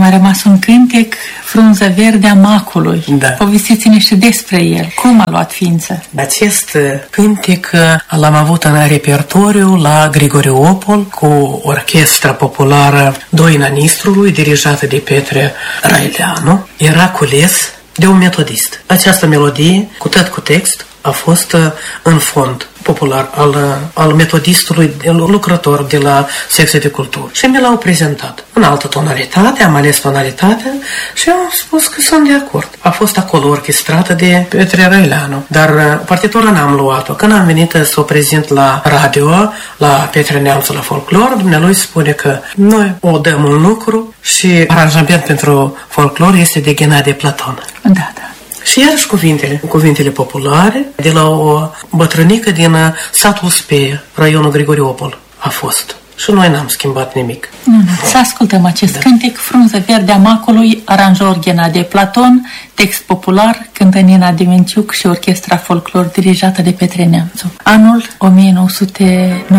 mai rămas un cântec, Frunză verde a macului. Da. Povestiți-ne și despre el. Cum a luat ființă? Acest cântec l-am avut în repertoriu la Grigoriopol cu orchestra populară Doina Nistrului, dirijată de Petre Raileanu. Era cules de un metodist. Această melodie, cu text, a fost în fond popular al metodistului lucrător de la secția de cultură. Și mi l-au prezentat în altă tonalitate, am ales tonalitatea și am spus că sunt de acord. A fost acolo orchestrată de Petre Raileanu, dar partitura n-am luat-o. Când am venit să o prezint la radio, la Petre Neamțu, la folclor, dumnealui spune că noi o dăm un lucru și aranjament pentru folclor este de Ghenadie Platon. Da. Și iarăși cuvintele populare de la o bătrânică din satul Speie, raionul Grigoriopol, a fost. Și noi n-am schimbat nimic. Să ascultăm acest cântec, Frunză verde a macului, aranjor Ghenadie Platon, text popular, cântă Nina Demenciuc și orchestra folclor dirijată de Petre Neamțu. Anul 1990.